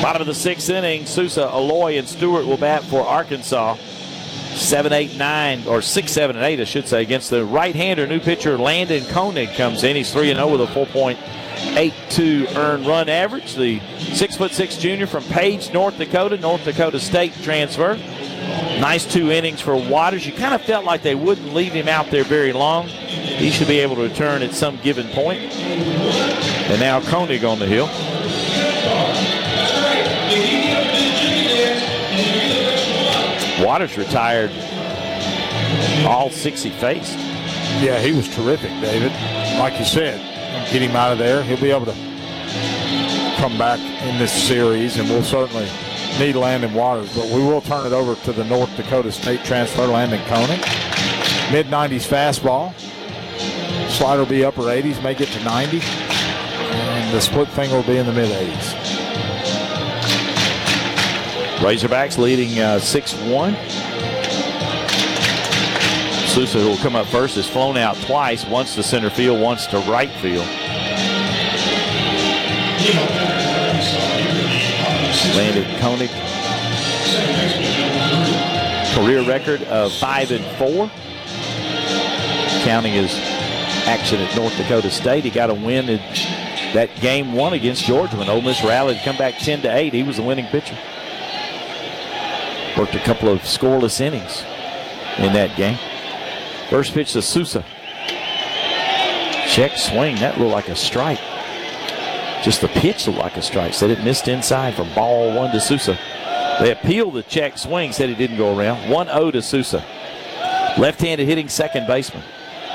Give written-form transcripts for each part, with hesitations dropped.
Bottom of the 6th inning, Sousa, Aloy, and Stewart will bat for Arkansas. 7, 8, 9, or 6, 7, and 8, I should say, against the right-hander. New pitcher Landon Koenig comes in. He's 3-0 with a 4.82 earned run average. The 6'6" junior from Page, North Dakota State transfer. Nice 2 innings for Waters. You kind of felt like they wouldn't leave him out there very long. He should be able to return at some given point. And now Koenig on the hill. Waters retired all 6 he faced. Yeah, he was terrific, David. Like you said, get him out of there. He'll be able to come back in this series, and we'll certainly need Landon Waters. But we will turn it over to the North Dakota State transfer, Landon Koenig. Mid-90s fastball. Slider will be upper 80s, may get to 90. And the split finger will be in the mid-80s. Razorbacks leading 6-1. Sousa, who will come up first, has flown out twice, once to center field, once to right field. Landon Koenig, career record of 5-4. Counting his action at North Dakota State. He got a win in that game 1 against Georgia when Ole Miss rallied to come back 10-8. He was the winning pitcher. Worked a couple of scoreless innings in that game. First pitch to Sousa. Check swing. That looked like a strike. Just the pitch looked like a strike. Said it missed inside for ball 1 to Sousa. They appealed the check swing. Said he didn't go around. 1-0 to Sousa. Left-handed hitting second baseman.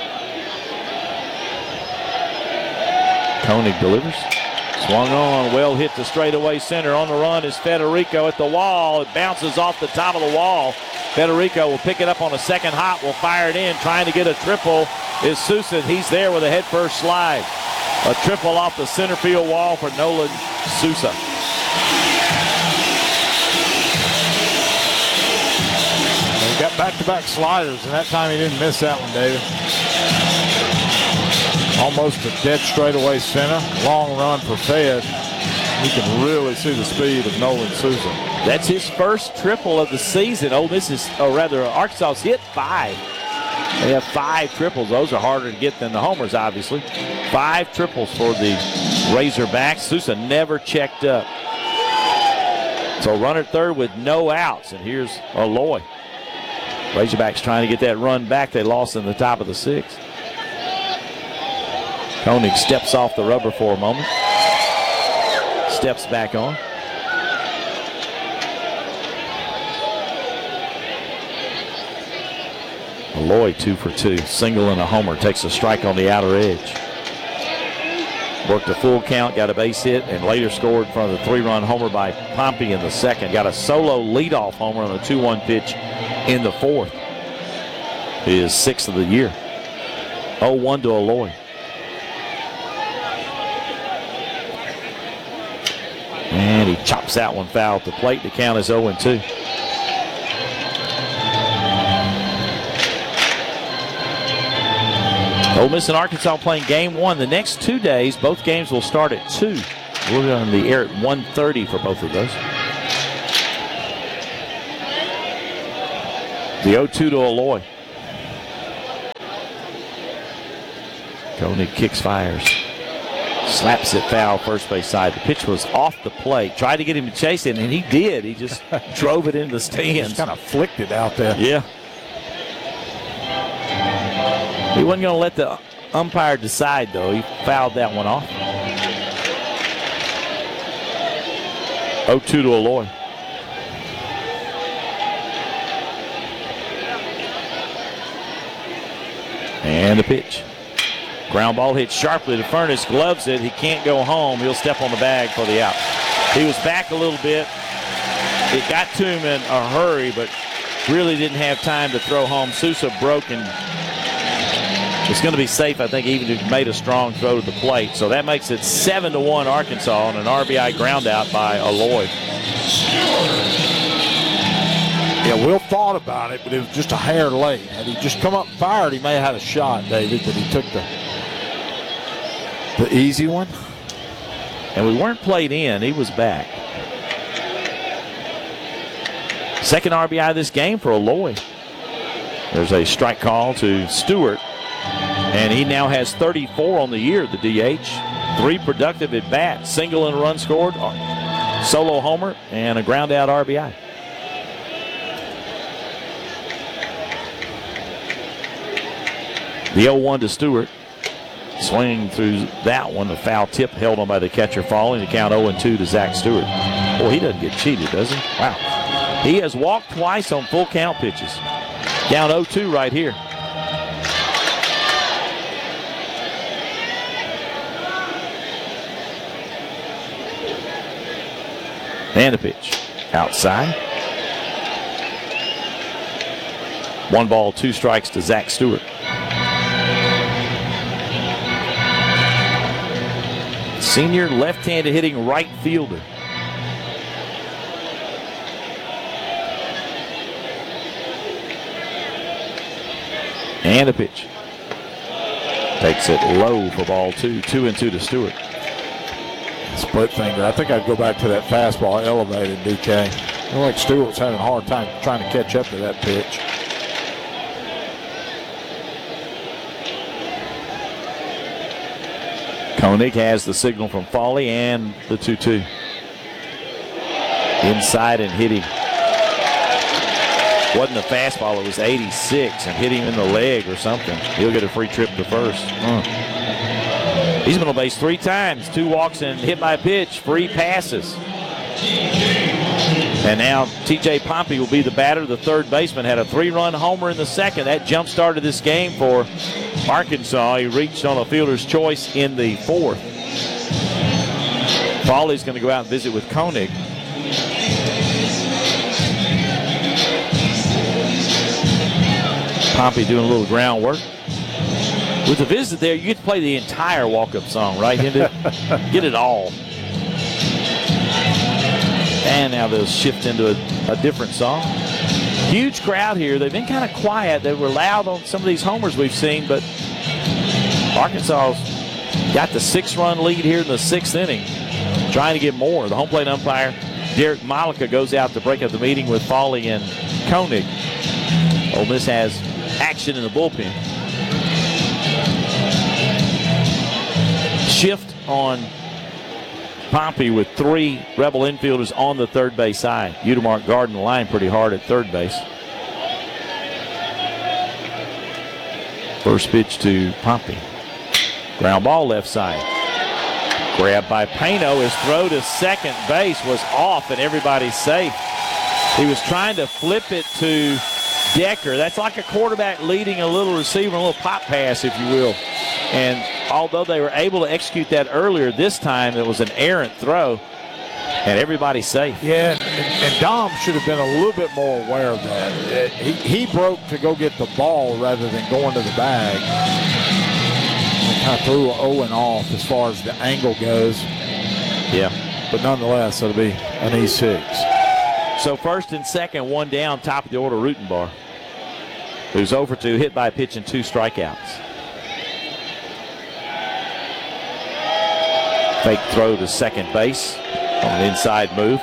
Koenig delivers. Swung on, well hit to straightaway center. On the run is Federico at the wall. It bounces off the top of the wall. Federico will pick it up on a second hop, will fire it in. Trying to get a triple is Sousa. He's there with a head-first slide. A triple off the center field wall for Nolan Sousa. He got back-to-back sliders, and that time he didn't miss that one, David. Almost a dead straightaway center. Long run for Fed. You can really see the speed of Nolan Sousa. That's his first triple of the season. Ole Miss is, or rather, Arkansas's hit 5. They have 5 triples. Those are harder to get than the homers, obviously. 5 triples for the Razorbacks. Sousa never checked up. So runner at third with no outs. And here's Aloy. Razorbacks trying to get that run back. They lost in the top of the 6th. Koenig steps off the rubber for a moment. Steps back on. Aloy 2 for 2. Single and a homer. Takes a strike on the outer edge. Worked a full count, got a base hit, and later scored from the 3-run homer by Pompey in the 2nd. Got a solo leadoff homer on a 2-1 pitch in the 4th. His 6th of the year. 0-1 to Aloy. And he chops that one foul at the plate. The count is 0-2. Ole Miss and Arkansas playing game 1. The next 2 days, both games will start at 2. We'll be on the air at 1:30 for both of those. The 0-2 to Aloy. Koenig kicks, fires. Slaps it foul, first base side. The pitch was off the plate. Tried to get him to chase it, and he did. He just drove it into the stands. Just kind of flicked it out there. Yeah. He wasn't going to let the umpire decide, though. He fouled that one off. 0-2 to Aloy. And the pitch. Ground ball hit sharply to Furness. Gloves it. He can't go home. He'll step on the bag for the out. He was back a little bit. It got to him in a hurry, but really didn't have time to throw home. Sousa broke, and it's going to be safe, I think, even if he made a strong throw to the plate. So that makes it 7-1 Arkansas on an RBI ground out by Aloy. Yeah, Will thought about it, but it was just a hair late. Had he just come up and fired, he may have had a shot, David, but he took the easy one. And we weren't played in. He was back. Second RBI of this game for Aloy. There's a strike call to Stewart, and he now has 34 on the year, the DH. 3 productive at bats, single and a run scored, solo homer, and a ground out RBI. The 0-1 to Stewart. Swinging through that one, the foul tip held on by the catcher, falling to count 0-2 to Zach Stewart. Boy, he doesn't get cheated, does he? Wow. He has walked twice on full count pitches. Down 0-2 right here. And a pitch. Outside. 1 ball, 2 strikes to Zach Stewart. Senior left-handed hitting right fielder. And a pitch. Takes it low for ball 2. 2-2 to Stewart. Split finger. I think I'd go back to that fastball elevated, DK. I feel like Stewart's having a hard time trying to catch up to that pitch. Koenig has the signal from Foley and the 2-2. Inside and hitting. Wasn't a fastball, it was 86 and hit him in the leg or something. He'll get a free trip to first. He's been on base 3 times, 2 walks and hit by a pitch, free passes. And now TJ Pompey will be the batter. The third baseman had a 3-run homer in the second. That jump-started this game for Arkansas. He reached on a fielder's choice in the 4th. Foley's going to go out and visit with Koenig. Pompey doing a little groundwork. With the visit there, you get to play the entire walk-up song, right, Hindu? Get it all. And now they'll shift into a different song. Huge crowd here. They've been kind of quiet. They were loud on some of these homers we've seen, but Arkansas's got the 6-run lead here in the 6th inning, trying to get more. The home plate umpire, Derek Malika, goes out to break up the meeting with Foley and Koenig. Ole Miss has action in the bullpen. Shift on Pompey with 3 Rebel infielders on the third base side. Udemark guarding the line pretty hard at third base. First pitch to Pompey. Ground ball left side. Grabbed by Pano. His throw to second base was off and everybody's safe. He was trying to flip it to Decker. That's like a quarterback leading a little receiver, a little pop pass, if you will. And although they were able to execute that earlier, this time it was an errant throw, and everybody's safe. Yeah, and Dom should have been a little bit more aware of that. He broke to go get the ball rather than going to the bag. And kind of threw Owen off as far as the angle goes. Yeah. But nonetheless, it'll be an E6. So first and second, 1 down, top of the order, Rutenbar, who's 0 for 2, hit by a pitch and 2 strikeouts. Fake throw to second base on an inside move.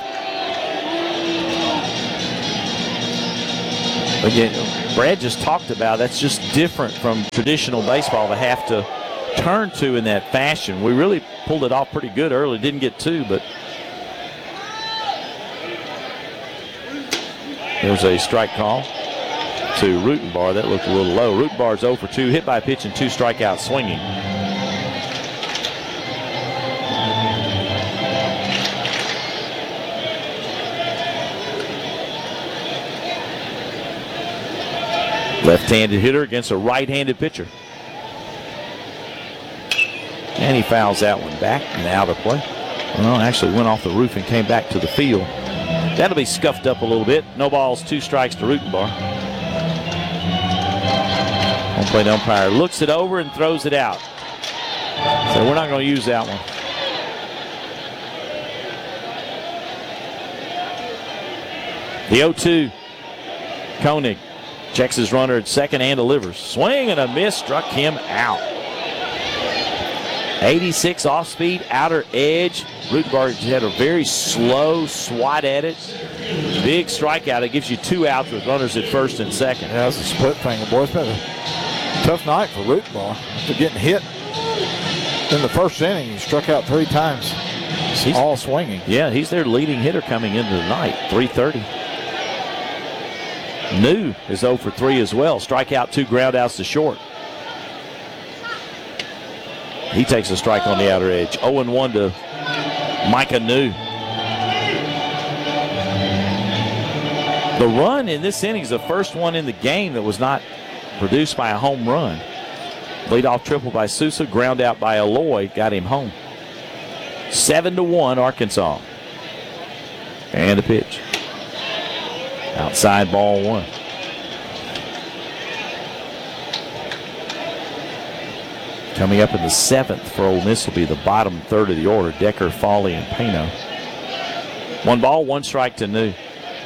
Again, Brad just talked about that's just different from traditional baseball to have to turn to in that fashion. We really pulled it off pretty good early. Didn't get 2, but there's a strike call to Rutenbar. That looked a little low. Rutenbar's 0 for 2, hit by a pitch and 2 strikeouts swinging. Left-handed hitter against a right-handed pitcher. And he fouls that one back and out of play. Well, actually went off the roof and came back to the field. That'll be scuffed up a little bit. No balls, 2 strikes to Rutenbar. Home plate umpire looks it over and throws it out. So we're not going to use that one. The 0-2, Koenig. Checks his runner at second and delivers. Swing and a miss, struck him out. 86 off-speed, outer edge. Rutenberg had a very slow swat at it. Big strikeout. It gives you 2 outs with runners at first and second. Yeah, that's a split thing. Boy, it's been a tough night for Rutenberg. After getting hit in the first inning, he struck out 3 times. He's all swinging. Yeah, he's their leading hitter coming into the night, 330. New is 0 for 3 as well. Strikeout, 2 ground outs to short. He takes a strike on the outer edge. 0-1 to Micah New. The run in this inning is the first one in the game that was not produced by a home run. Leadoff triple by Sousa, ground out by Aloy, got him home. 7-1 Arkansas. And a pitch. Outside, ball 1. Coming up in the 7th for Ole Miss will be the bottom third of the order. Decker, Foley, and Payno. 1 ball, 1 strike to New.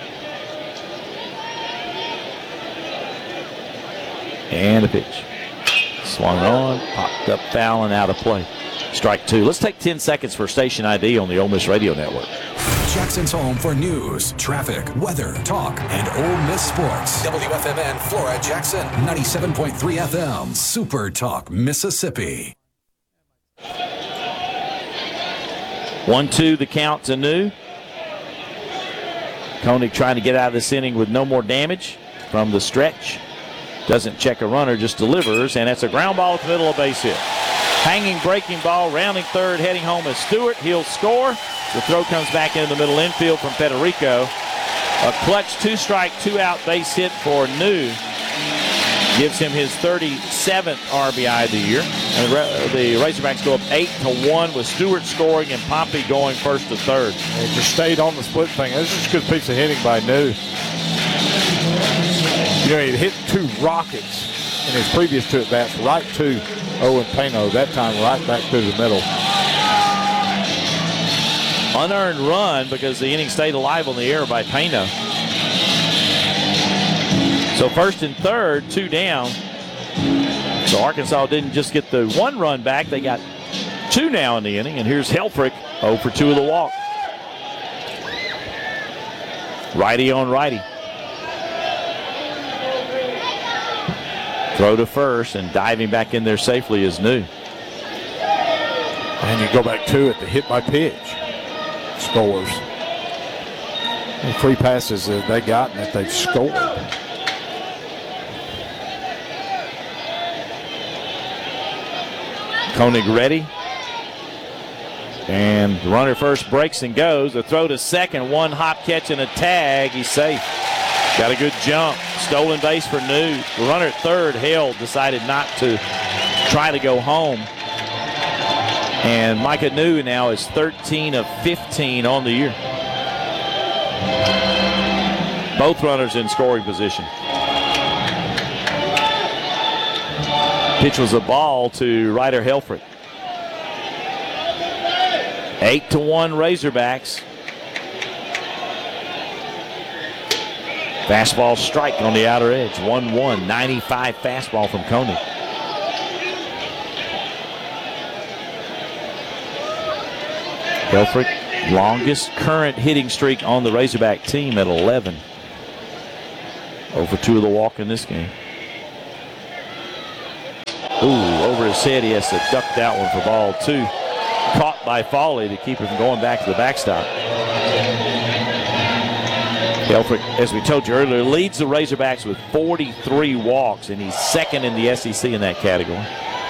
And a pitch. Swung on, popped up, foul, and out of play. Strike 2. Let's take 10 seconds for station ID on the Ole Miss Radio Network. Jackson's home for news, traffic, weather, talk, and Ole Miss sports. WFMN Flora Jackson, 97.3 FM, Super Talk, Mississippi. 1-2 the count to New. Koenig trying to get out of this inning with no more damage from the stretch. Doesn't check a runner, just delivers, and that's a ground ball at the middle of base hit. Hanging breaking ball, rounding third, heading home is Stewart. He'll score. The throw comes back into the middle infield from Federico. A clutch 2-strike, 2-out base hit for New. Gives him his 37th RBI of the year. And the Razorbacks go up 8-1 with Stewart scoring and Pompey going first to third. They just stayed on the split thing. This is a good piece of hitting by New. You know, he hit 2 rockets in his previous 2 at-bats right to Owen Payno. That time right back through the middle. Unearned run because the inning stayed alive on the air by Payno. So first and third, 2 down. So Arkansas didn't just get the 1 run back. They got 2 now in the inning. And here's Helfrich, 0 for 2 of the walk. Righty on righty. Throw to first, and diving back in there safely is New. And you go back to it, the hit by pitch. Scores. The 3 passes that they got and that they've scored. Koenig ready. And the runner first breaks and goes. The throw to second, 1 hop catch and a tag. He's safe. Got a good jump. Stolen base for New. The runner at third held, decided not to try to go home. And Micah New now is 13 of 15 on the year. Both runners in scoring position. Pitch was a ball to Ryder Helfrich. 8-1 Razorbacks. Fastball strike on the outer edge. 1-1. 95 fastball from Koenig. Helfrich, longest current hitting streak on the Razorback team at 11. 0 for 2 of the walk in this game. Ooh, over his head. He has to duck that one for ball 2. Caught by Foley to keep him from going back to the backstop. Helfrich, as we told you earlier, leads the Razorbacks with 43 walks, and he's second in the SEC in that category.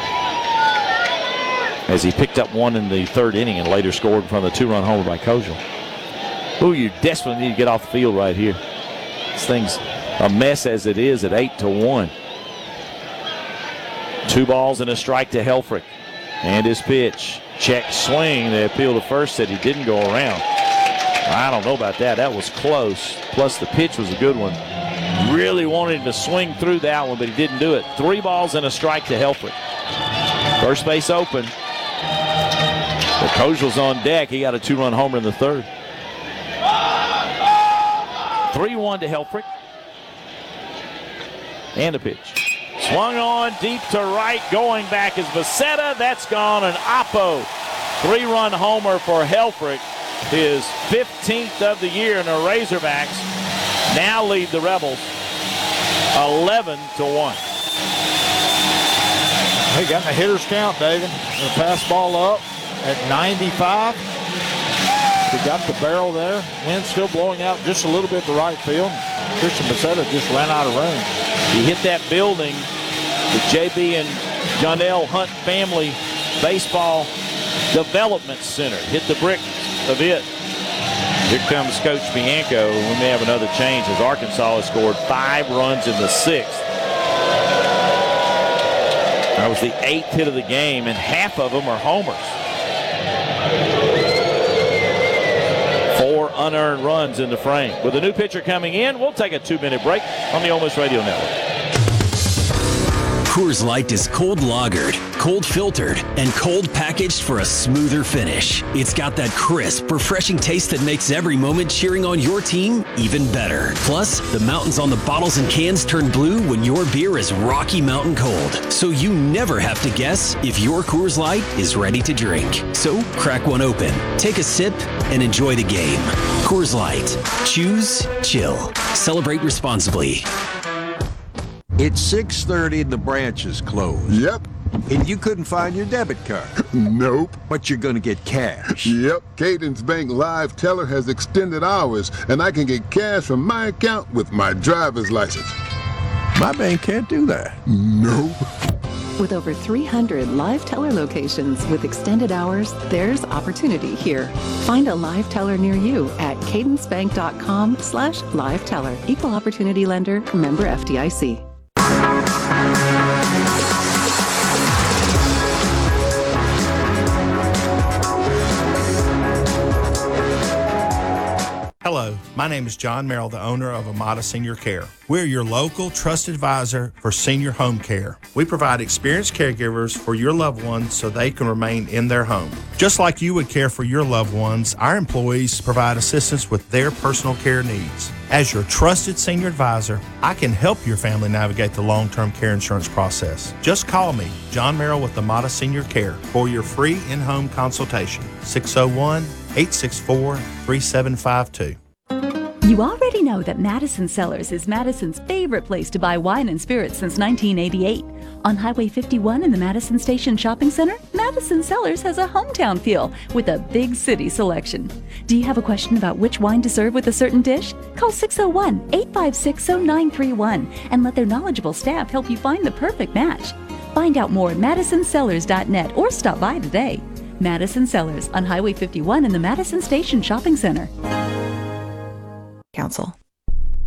As he picked up 1 in the 3rd inning and later scored from the 2-run homer by Kojal. Ooh, you desperately need to get off the field right here. This thing's a mess as it is at 8-1. 2 balls and a strike to Helfrich. And his pitch. Check swing. The appeal to first said he didn't go around. I don't know about that. That was close. Plus the pitch was a good one. Really wanted him to swing through that one, but he didn't do it. 3 balls and a strike to Helfrich. First base open. The Kojal's on deck. He got a 2-run homer in the 3rd. 3-1 to Helfrich. And a pitch. Swung on deep to right. Going back is Becerra. That's gone. And Oppo 3-run homer for Helfrich, his 15th of the year, and the Razorbacks now lead the Rebels 11-1. They got the hitter's count, David. The pass ball up at 95. We got the barrel there. Wind still blowing out just a little bit to right field. Christian Becerra just ran out of range. He hit that building, the JB and Johnnell Hunt Family Baseball Development Center. Hit the bricks of it. Here comes Coach Bianco. We may have another change as Arkansas has scored 5 runs in the 6th. That was the 8th hit of the game, and half of them are homers. 4 unearned runs in the frame. With a new pitcher coming in, we'll take a 2-minute break on the Ole Miss Radio Network. Coors Light is cold lagered, cold filtered, and cold packaged for a smoother finish. It's got that crisp, refreshing taste that makes every moment cheering on your team even better. Plus, the mountains on the bottles and cans turn blue when your beer is Rocky Mountain cold. So you never have to guess if your Coors Light is ready to drink. So crack one open, take a sip, and enjoy the game. Coors Light. Choose chill. Celebrate responsibly. It's 6:30 and the branch is closed. Yep. And you couldn't find your debit card. Nope. But you're going to get cash. Yep. Cadence Bank Live Teller has extended hours, and I can get cash from my account with my driver's license. My bank can't do that. Nope. With over 300 live teller locations with extended hours, there's opportunity here. Find a live teller near you at cadencebank.com/live teller. Equal opportunity lender, member FDIC. Hello, my name is John Merrill, the owner of Amada Senior Care. We're your local trusted advisor for senior home care. We provide experienced caregivers for your loved ones so they can remain in their home. Just like you would care for your loved ones, our employees provide assistance with their personal care needs. As your trusted senior advisor, I can help your family navigate the long-term care insurance process. Just call me, John Merrill with Amada Senior Care, for your free in-home consultation. 601-864-3752. You already know that Madison Cellars is Madison's favorite place to buy wine and spirits since 1988. On Highway 51 in the Madison Station Shopping Center, Madison Cellars has a hometown feel with a big city selection. Do you have a question about which wine to serve with a certain dish? Call 601-856-0931 and let their knowledgeable staff help you find the perfect match. Find out more at madisonsellars.net or stop by today. Madison Cellars on Highway 51 in the Madison Station Shopping Center. Council.